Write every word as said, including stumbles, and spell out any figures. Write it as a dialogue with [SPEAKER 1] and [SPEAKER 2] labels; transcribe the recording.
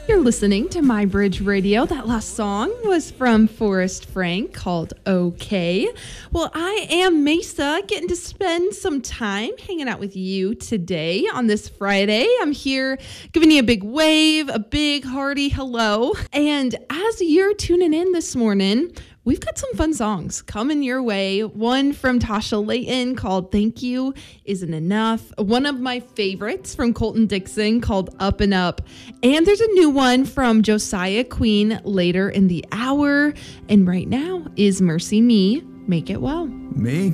[SPEAKER 1] You're listening to My Bridge Radio. That last song was from Forrest Frank called Okay. Well, I am Mesa, getting to spend some time hanging out with you today on this Friday. I'm here giving you a big wave, a big hearty hello. And as you're tuning in this morning, we've got some fun songs coming your way. One from Tasha Layton called Thank You Isn't Enough. One of my favorites from Colton Dixon called Up and Up. And there's a new one from Josiah Queen later in the hour. And right now is Mercy Me, Make It Well.
[SPEAKER 2] Make